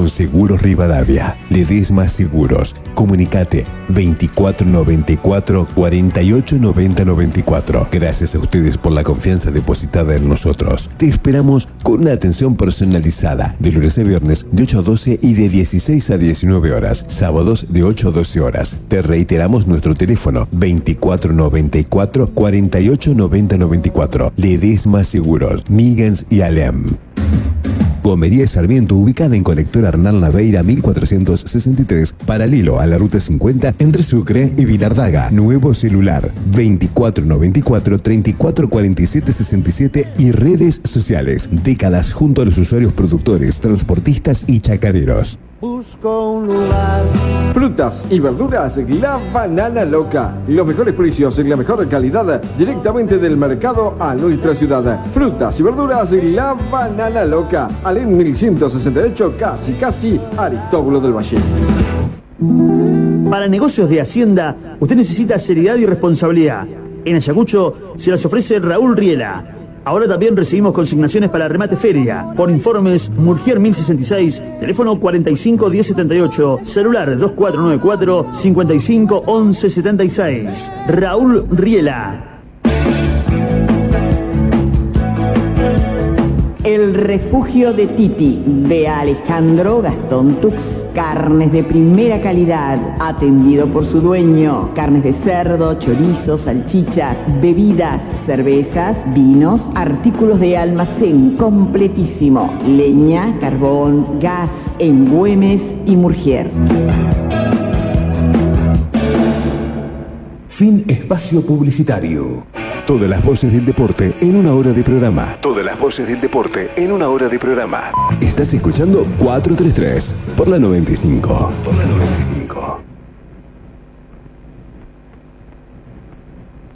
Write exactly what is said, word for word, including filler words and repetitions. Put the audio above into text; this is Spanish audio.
con Seguros Rivadavia. Ledesma Seguros. Comunicate veinticuatro noventa y cuatro, cuarenta y ocho noventa noventa y cuatro. Gracias a ustedes por la confianza depositada en nosotros. Te esperamos con una atención personalizada de lunes a viernes de ocho a doce y de dieciséis a diecinueve horas. Sábados de ocho a doce horas. Te reiteramos nuestro teléfono veinticuatro noventa y cuatro, cuarenta y ocho noventa noventa y cuatro. Ledesma Seguros, Miggins y Alem. Gomería Sarmiento, ubicada en Colector Arnal Naveira mil cuatrocientos sesenta y tres, paralelo a la Ruta cincuenta, entre Sucre y Vilardaga. Nuevo celular veinticuatro noventa y cuatro, treinta y cuatro cuarenta y siete sesenta y siete y redes sociales. Décadas junto a los usuarios productores, transportistas y chacareros. Busco un lugar. Frutas y verduras, La Banana Loca. Los mejores precios y la mejor calidad directamente del mercado a nuestra ciudad. Frutas y verduras, La Banana Loca. Alén mil ciento sesenta y ocho, casi, casi Aristóbulo del Valle. Para negocios de Hacienda, usted necesita seriedad y responsabilidad. En Ayacucho se las ofrece Raúl Riela. Ahora también recibimos consignaciones para remate feria. Por informes, Murgier mil sesenta y seis, teléfono cuarenta y cinco diez setenta y ocho, celular dos cuatro nueve cuatro, cincuenta y cinco once setenta y seis. Raúl Riela. El refugio de Titi, de Alejandro Gastón Tux. Carnes de primera calidad, atendido por su dueño. Carnes de cerdo, chorizos, salchichas, bebidas, cervezas, vinos, artículos de almacén completísimo. Leña, carbón, gas, en Güemes y Murgier. Fin espacio publicitario. Todas las voces del deporte en una hora de programa. Todas las voces del deporte en una hora de programa. Estás escuchando cuatrocientos treinta y tres por la noventa y cinco. Por la noventa y cinco.